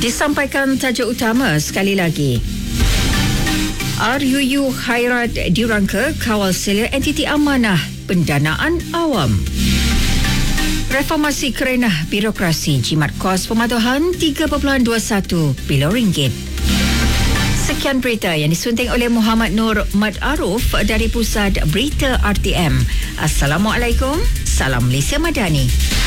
Disampaikan tajuk utama sekali lagi. RUU Khairat dirangka kawal selia entiti amanah pendanaan awam. Reformasi kerenah birokrasi jimat kos pematuhan 3.21 bilion ringgit. Sekian berita yang disunting oleh Muhammad Nur Mat Aruf dari Pusat Berita RTM. Assalamualaikum. Salam Malaysia Madani.